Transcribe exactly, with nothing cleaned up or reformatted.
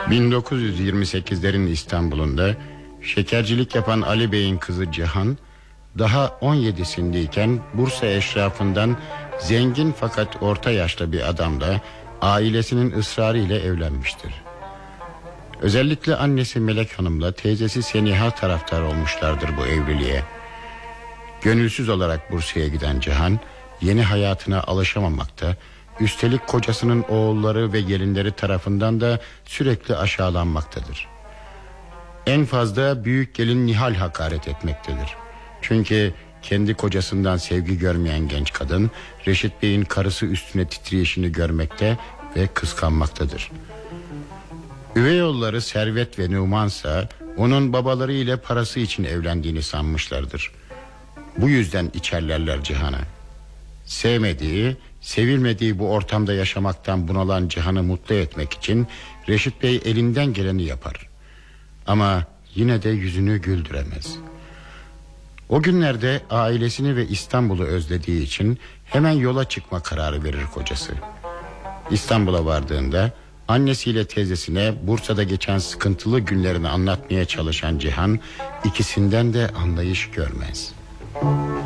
bin dokuz yüz yirmi sekizlerin İstanbul'unda şekercilik yapan Ali Bey'in kızı Cihan daha on yedisindeyken Bursa eşrafından zengin fakat orta yaşlı bir adamla ailesinin ısrarı ile evlenmiştir. Özellikle annesi Melek Hanım'la teyzesi Seniha taraftar olmuşlardır bu evliliğe. Gönülsüz olarak Bursa'ya giden Cihan yeni hayatına alışamamakta, üstelik kocasının oğulları ve gelinleri tarafından da sürekli aşağılanmaktadır. En fazla büyük gelin Nihal hakaret etmektedir. Çünkü kendi kocasından sevgi görmeyen genç kadın Reşit Bey'in karısı üstüne titriyişini görmekte ve kıskanmaktadır. Üvey oğulları Servet ve Numansa onun babaları ile parası için evlendiğini sanmışlardır. Bu yüzden içerlerler Cihan'a. Sevmediği, sevilmediği bu ortamda yaşamaktan bunalan Cihan'ı mutlu etmek için Reşit Bey elinden geleni yapar. Ama yine de yüzünü güldüremez. O günlerde ailesini ve İstanbul'u özlediği için hemen yola çıkma kararı verir kocası. İstanbul'a vardığında annesiyle teyzesine Bursa'da geçen sıkıntılı günlerini anlatmaya çalışan Cihan ikisinden de anlayış görmez.